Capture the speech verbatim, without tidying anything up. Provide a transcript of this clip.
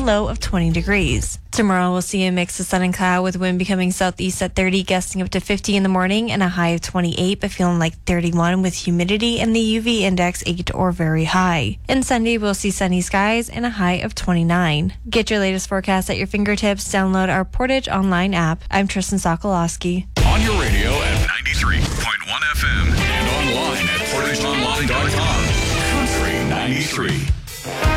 low of twenty degrees. Tomorrow we'll see a mix of sun and cloud with wind becoming southeast at thirty, gusting up to fifty in the morning and a high of twenty-eight, but feeling like thirty-one with humidity and the U V index eight or very high. And Sunday we'll see sunny skies and a high of twenty-nine. Get your latest forecast at your fingertips. Download our Portage online app. I'm Tristan Sokolowski. On your radio at ninety-three point one F M and online at portage online dot com. Country ninety-three.